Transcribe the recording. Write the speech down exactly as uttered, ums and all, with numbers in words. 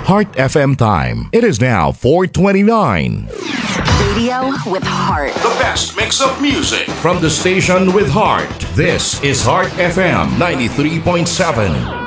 Heart F M time. It is now four twenty-nine. Radio with heart. The best mix of music. From the station with heart. This is Heart F M ninety-three point seven.